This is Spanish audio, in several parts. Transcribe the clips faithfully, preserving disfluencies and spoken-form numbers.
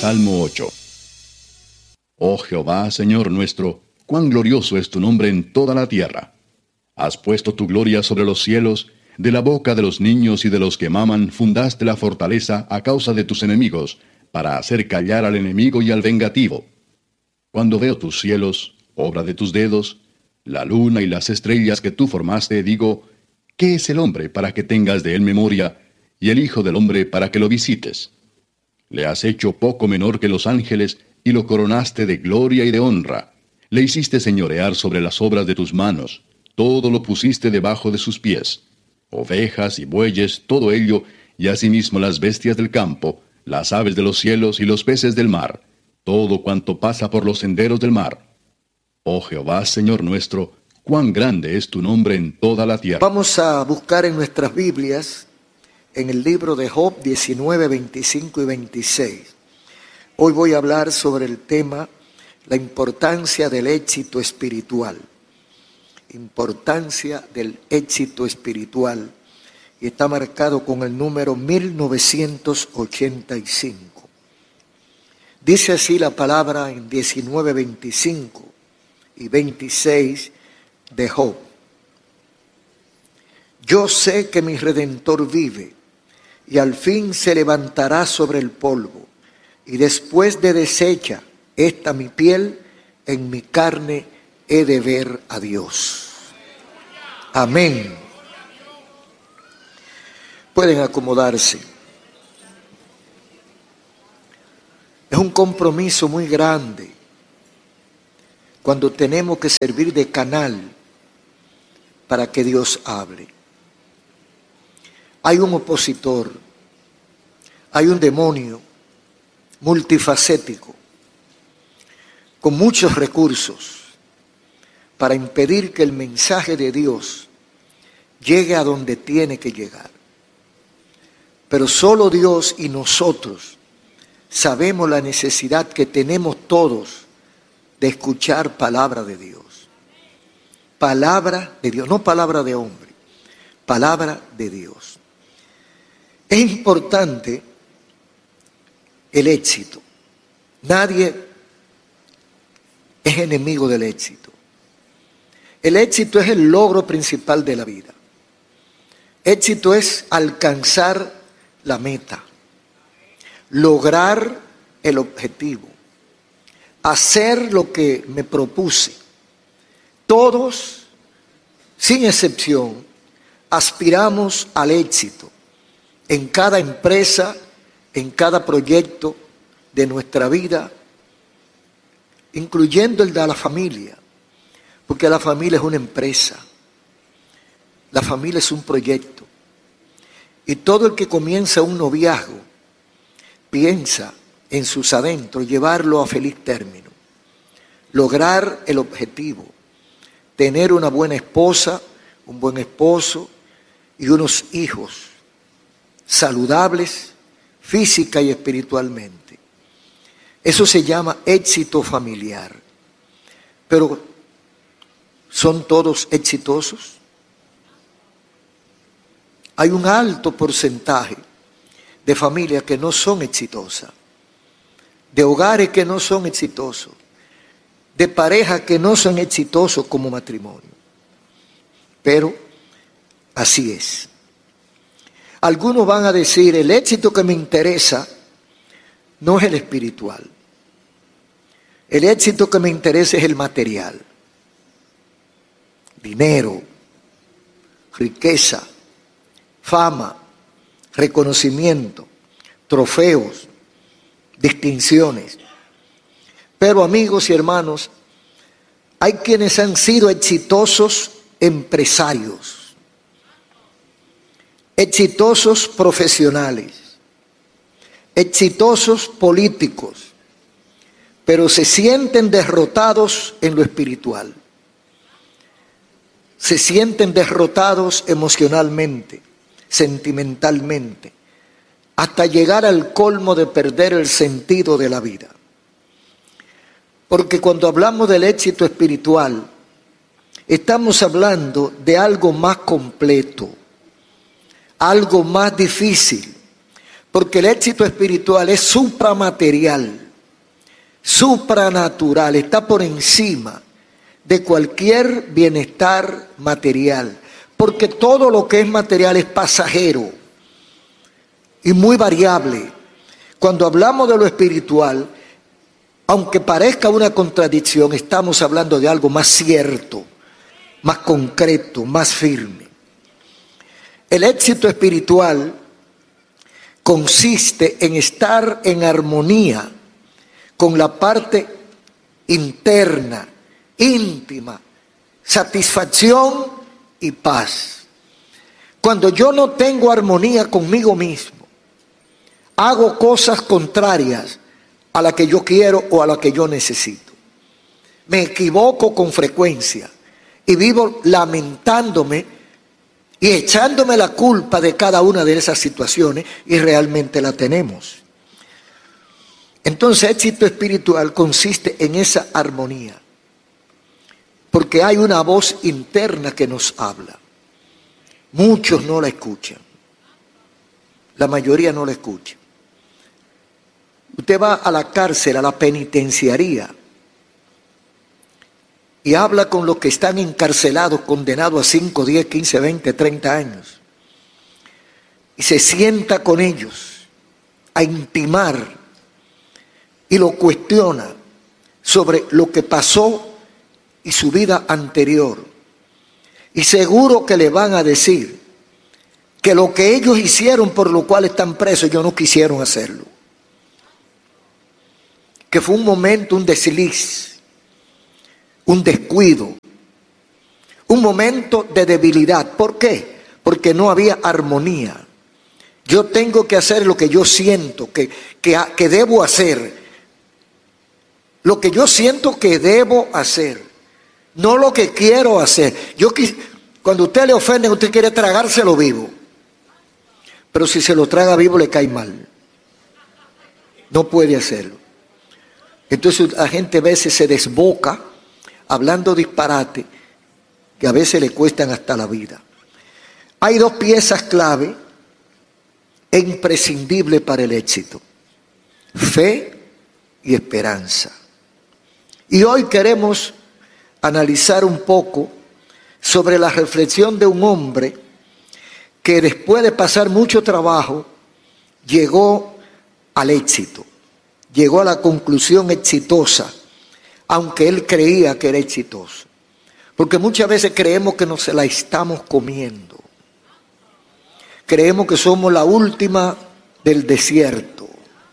Salmo ocho. Oh Jehová, Señor nuestro, cuán glorioso es tu nombre en toda la tierra. Has puesto tu gloria sobre los cielos, de la boca de los niños y de los que maman fundaste la fortaleza a causa de tus enemigos, para hacer callar al enemigo y al vengativo. Cuando veo tus cielos, obra de tus dedos, la luna y las estrellas que tú formaste, digo, ¿qué es el hombre para que tengas de él memoria, y el hijo del hombre para que lo visites? Le has hecho poco menor que los ángeles, y lo coronaste de gloria y de honra. Le hiciste señorear sobre las obras de tus manos, todo lo pusiste debajo de sus pies. Ovejas y bueyes, todo ello, y asimismo las bestias del campo, las aves de los cielos y los peces del mar, todo cuanto pasa por los senderos del mar. Oh Jehová, Señor nuestro, cuán grande es tu nombre en toda la tierra. Vamos a buscar en nuestras Biblias, en el libro de Job diecinueve, veinticinco y veintiséis. Hoy voy a hablar sobre el tema, la importancia del éxito espiritual. Importancia del éxito espiritual. Y está marcado con el número mil novecientos ochenta y cinco. Dice así la palabra en diecinueve, veinticinco y veintiséis de Job. Yo sé que mi Redentor vive, y al fin se levantará sobre el polvo, y después de deshecha esta mi piel, en mi carne he de ver a Dios. Amén. Pueden acomodarse. Es un compromiso muy grande cuando tenemos que servir de canal para que Dios hable. Hay un opositor, hay un demonio multifacético, con muchos recursos, para impedir que el mensaje de Dios llegue a donde tiene que llegar. Pero solo Dios y nosotros sabemos la necesidad que tenemos todos de escuchar palabra de Dios. Palabra de Dios, no palabra de hombre, palabra de Dios. Es importante el éxito. Nadie es enemigo del éxito. El éxito es el logro principal de la vida. Éxito es alcanzar la meta, lograr el objetivo, hacer lo que me propuse. Todos, sin excepción, aspiramos al éxito en cada empresa, en cada proyecto de nuestra vida, incluyendo el de la familia, porque la familia es una empresa, la familia es un proyecto. Y todo el que comienza un noviazgo piensa en sus adentros llevarlo a feliz término, lograr el objetivo, tener una buena esposa, un buen esposo y unos hijos saludables física y espiritualmente. Eso se llama éxito familiar. Pero ¿son todos exitosos? Hay un alto porcentaje de familias que no son exitosas, de hogares que no son exitosos, de parejas que no son exitosos como matrimonio. Pero así es. Algunos van a decir, el éxito que me interesa no es el espiritual. El éxito que me interesa es el material. Dinero, riqueza, fama, reconocimiento, trofeos, distinciones. Pero amigos y hermanos, hay quienes han sido exitosos empresarios, exitosos profesionales, exitosos políticos, pero se sienten derrotados en lo espiritual. Se sienten derrotados emocionalmente, sentimentalmente, hasta llegar al colmo de perder el sentido de la vida. Porque cuando hablamos del éxito espiritual, estamos hablando de algo más completo, algo más difícil, Porque el éxito espiritual es supramaterial, supranatural, está por encima de cualquier bienestar material. Porque todo lo que es material es pasajero y muy variable. Cuando hablamos de lo espiritual, aunque parezca una contradicción, estamos hablando de algo más cierto, más concreto, más firme. El éxito espiritual consiste en estar en armonía con la parte interna, íntima, satisfacción y paz. Cuando yo no tengo armonía conmigo mismo, hago cosas contrarias a la que yo quiero o a la que yo necesito. Me equivoco con frecuencia y vivo lamentándome y echándome la culpa de cada una de esas situaciones, y realmente la tenemos. Entonces, éxito espiritual consiste en esa armonía, porque hay una voz interna que nos habla. Muchos no la escuchan, la mayoría no la escucha. Usted va a la cárcel, a la penitenciaría, y habla con los que están encarcelados, condenados a cinco, diez, quince, veinte, treinta años. Y se sienta con ellos a intimar y lo cuestiona sobre lo que pasó y su vida anterior. Y seguro que le van a decir que lo que ellos hicieron por lo cual están presos, ellos no quisieron hacerlo. Que fue un momento, un desliz, un descuido, un momento de debilidad. ¿Por qué? Porque no había armonía. Yo tengo que hacer lo que yo siento que, que, que debo hacer. Lo que yo siento que debo hacer, no lo que quiero hacer. Yo, cuando usted le ofende, usted quiere tragárselo vivo. Pero si se lo traga vivo le cae mal. No puede hacerlo. Entonces la gente a veces se desboca hablando disparate que a veces le cuestan hasta la vida. Hay dos piezas clave e imprescindibles para el éxito: fe y esperanza. Y hoy queremos analizar un poco sobre la reflexión de un hombre que después de pasar mucho trabajo llegó al éxito, llegó a la conclusión exitosa, aunque él creía que era exitoso. Porque muchas veces creemos que nos la estamos comiendo. Creemos que somos la última del desierto.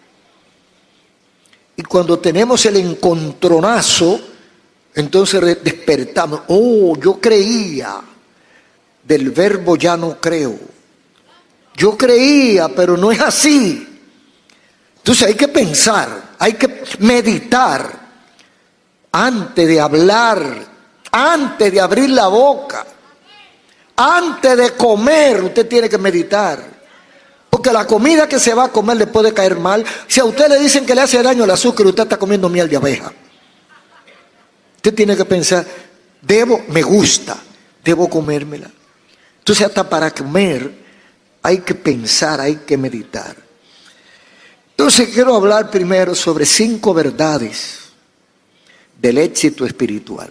Y cuando tenemos el encontronazo, entonces despertamos. Oh, yo creía. Del verbo ya no creo. Yo creía, pero no es así. Entonces hay que pensar, hay que meditar antes de hablar, antes de abrir la boca, antes de comer. Usted tiene que meditar. Porque la comida que se va a comer le puede caer mal. Si a usted le dicen que le hace daño el azúcar, usted está comiendo miel de abeja. Usted tiene que pensar, debo, me gusta, debo comérmela. Entonces hasta para comer hay que pensar, hay que meditar. Entonces quiero hablar primero sobre cinco verdades del éxito espiritual.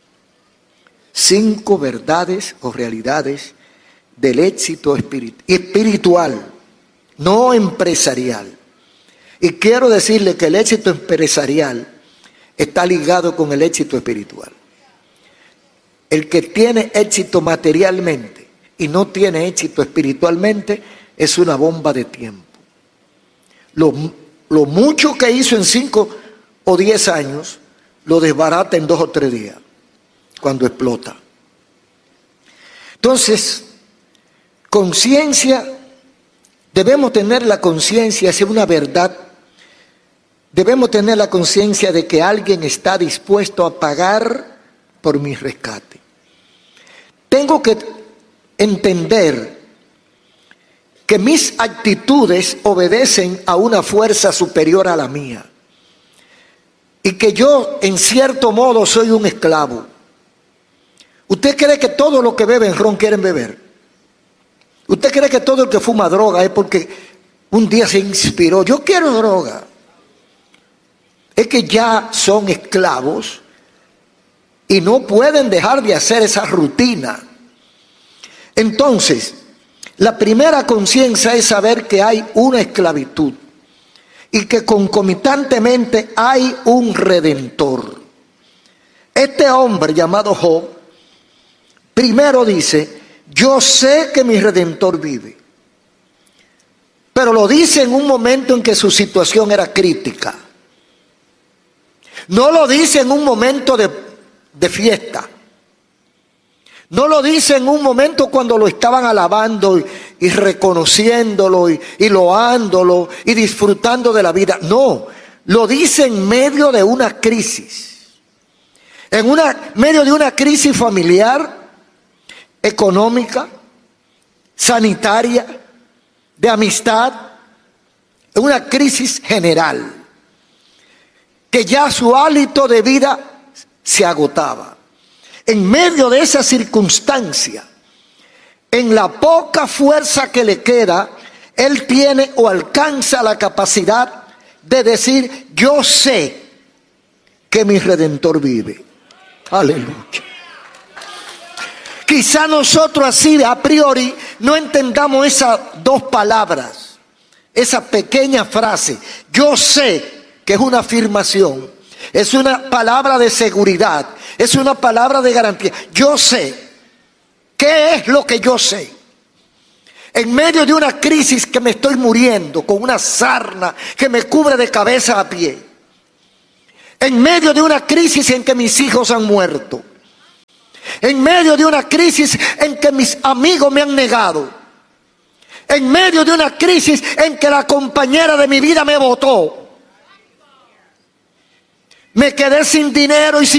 Cinco verdades o realidades del éxito espiritual, no empresarial. Y quiero decirle que el éxito empresarial está ligado con el éxito espiritual. El que tiene éxito materialmente y no tiene éxito espiritualmente es una bomba de tiempo. Lo, lo mucho que hizo en cinco o diez años lo desbarata en dos o tres días, cuando explota. Entonces, conciencia, debemos tener la conciencia, es una verdad. Debemos tener la conciencia de que alguien está dispuesto a pagar por mi rescate. Tengo que entender que mis actitudes obedecen a una fuerza superior a la mía. Y que yo, en cierto modo, soy un esclavo. ¿Usted cree que todo lo que beben ron quieren beber? ¿Usted cree que todo el que fuma droga es porque un día se inspiró, yo quiero droga. Es que ya son esclavos y no pueden dejar de hacer esa rutina. Entonces, la primera conciencia es saber que hay una esclavitud y que concomitantemente hay un redentor. Este hombre llamado Job, primero dice, yo sé que mi redentor vive. Pero lo dice en un momento en que su situación era crítica. No lo dice en un momento de, de fiesta. No lo dice en un momento cuando lo estaban alabando y, y reconociéndolo y, y loándolo y disfrutando de la vida. No, lo dice en medio de una crisis. En una, medio de una crisis familiar, económica, sanitaria, de amistad, en una crisis general, que ya su hálito de vida se agotaba. En medio de esa circunstancia, en la poca fuerza que le queda, él tiene o alcanza la capacidad de decir, yo sé que mi Redentor vive. Aleluya. Quizá nosotros así a priori no entendamos esas dos palabras, esa pequeña frase. Yo sé que es una afirmación, es una palabra de seguridad, es una palabra de garantía. Yo sé. ¿Qué es lo que yo sé? En medio de una crisis que me estoy muriendo, con una sarna que me cubre de cabeza a pie. En medio de una crisis en que mis hijos han muerto. En medio de una crisis en que mis amigos me han negado. En medio de una crisis en que la compañera de mi vida me botó. Me quedé sin dinero y sin